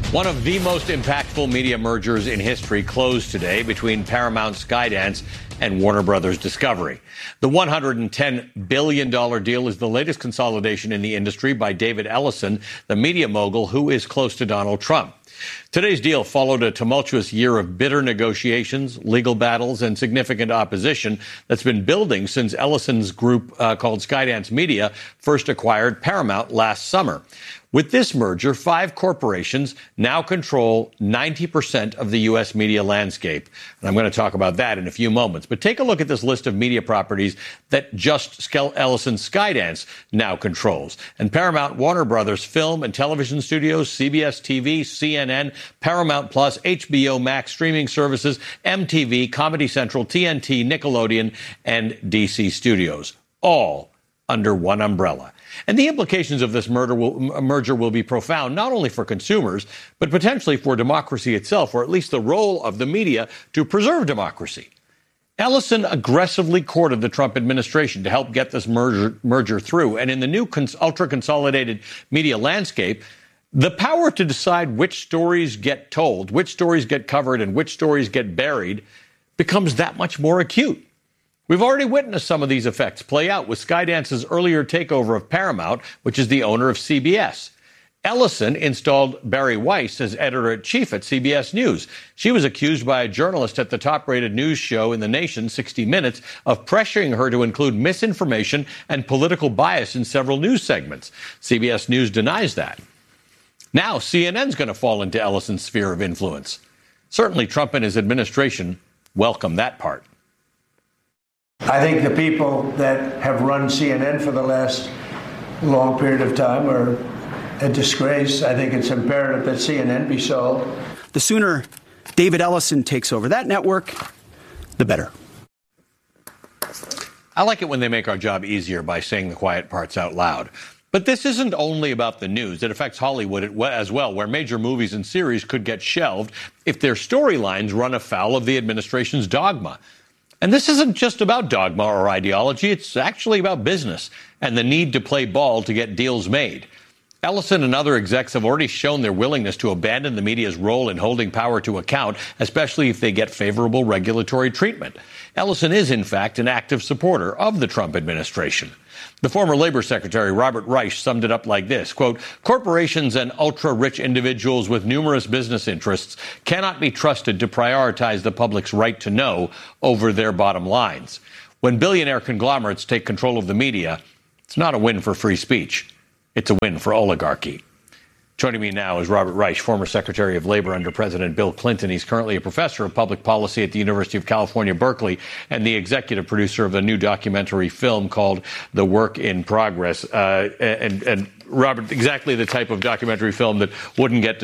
One of the most impactful media mergers in history closed today between Paramount Skydance and Warner Brothers Discovery. The $110 billion deal is the latest consolidation in the industry by David Ellison, the media mogul who is close to Donald Trump. Today's deal followed a tumultuous year of bitter negotiations, legal battles, and significant opposition that's been building since Ellison's group called Skydance Media first acquired Paramount last summer. With this merger, 5 corporations now control 90% of the U.S. media landscape. And I'm going to talk about that in a few moments. But take a look at this list of media properties that just Ellison Skydance now controls. And Paramount, Warner Brothers Film and Television Studios, CBS TV, CNN, Paramount Plus, HBO Max streaming services, MTV, Comedy Central, TNT, Nickelodeon, and DC Studios. All under one umbrella. And the implications of this merger will be profound, not only for consumers, but potentially for democracy itself, or at least the role of the media to preserve democracy. Ellison aggressively courted the Trump administration to help get this merger through. And in the new ultra-consolidated media landscape, the power to decide which stories get told, which stories get covered, and which stories get buried becomes that much more acute. We've already witnessed some of these effects play out with Skydance's earlier takeover of Paramount, which is the owner of CBS. Ellison installed Bari Weiss as editor-in-chief at CBS News. She was accused by a journalist at the top-rated news show in the nation, 60 Minutes, of pressuring her to include misinformation and political bias in several news segments. CBS News denies that. Now CNN's going to fall into Ellison's sphere of influence. Certainly Trump and his administration welcome that part. I think the people that have run CNN for the last long period of time are a disgrace. I think it's imperative that CNN be sold. The sooner David Ellison takes over that network, the better. I like it when they make our job easier by saying the quiet parts out loud. But this isn't only about the news. It affects Hollywood as well, where major movies and series could get shelved if their storylines run afoul of the administration's dogma. And this isn't just about dogma or ideology. It's actually about business and the need to play ball to get deals made. Ellison and other execs have already shown their willingness to abandon the media's role in holding power to account, especially if they get favorable regulatory treatment. Ellison is, in fact, an active supporter of the Trump administration. The former Labor Secretary, Robert Reich, summed it up like this, quote, "Corporations and ultra-rich individuals with numerous business interests cannot be trusted to prioritize the public's right to know over their bottom lines. When billionaire conglomerates take control of the media, it's not a win for free speech. It's a win for oligarchy." Joining me now is Robert Reich, former Secretary of Labor under President Bill Clinton. He's currently a professor of public policy at the University of California, Berkeley, and the executive producer of a new documentary film called The Work in Progress. And Robert, exactly the type of documentary film that wouldn't get